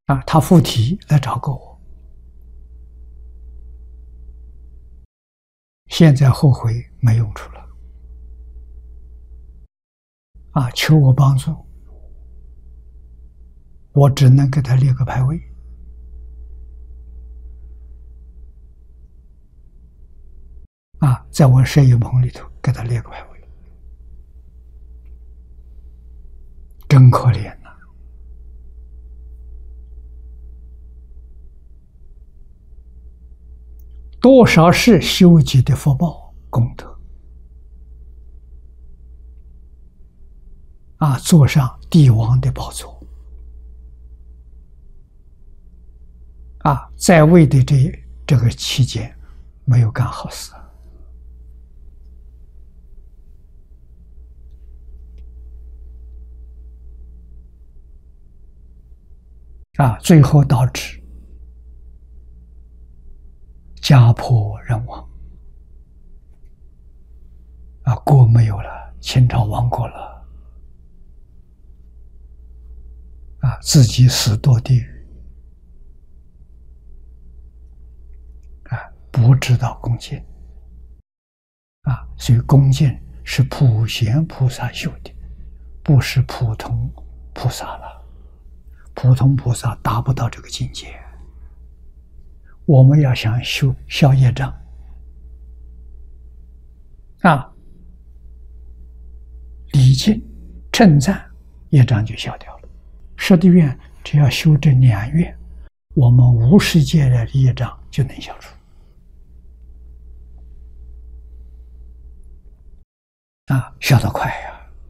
他附体来找过我，现在后悔没用处了，求我帮助，我只能给他列个牌位，在我摄影棚里头给他列个牌位，真可怜呐！多少是修集的福报功德坐上帝王的宝座在位的这个期间没有干好事最后导致家破人亡国没有了，清朝亡国了自己死堕地狱不知道恭敬所以恭敬是普贤菩萨修的，不是普通菩萨了。普通菩萨达不到这个境界。我们要想消业障礼敬称赞，业障就消掉了。十地愿只要修这2愿，我们无世界的业障就能消除消得快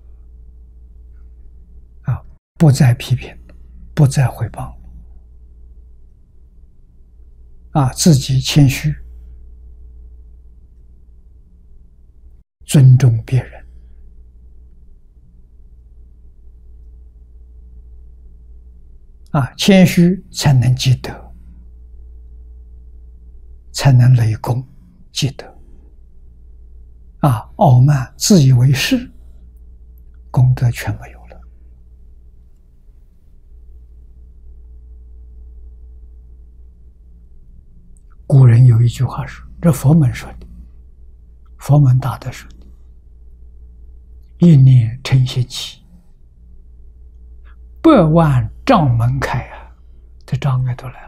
不再批评，不再毁谤自己谦虚，尊重别人谦虚才能积德，才能累功积德傲慢自以为是，功德全没有了。古人有一句话说，这佛门说的，佛门大德说的，一念嗔心起，100万障门开这障碍都来了。